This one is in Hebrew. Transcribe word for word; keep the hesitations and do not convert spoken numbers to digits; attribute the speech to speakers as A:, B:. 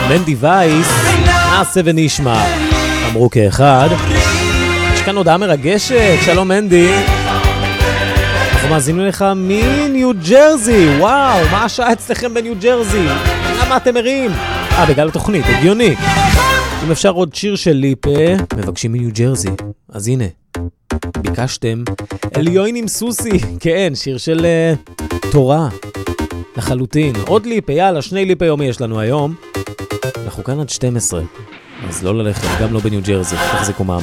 A: מנדי וייס, נעשה ונשמע, אמרו כאחד. יש כאן הודעה מרגשת, שלום מנדי. אנחנו מאזינים לך מניו ג'רזי, וואו, מה השעה אצלכם בניו ג'רזי? למה אתם מרים? אה, בגלל התוכנית, הגיוני. אם אפשר עוד שיר של ליפה, מבקשים מניו ג'רזי. אז הנה, ביקשתם אליוין עם סוסי, כן, שיר של uh, תורה, לחלוטין. עוד ליפה, יאללה, שני ליפה יומי יש לנו היום. אנחנו כאן עד שתים עשרה, אז לא ללכת, גם לא בניו ג'רזי, תחזיקו מעמד.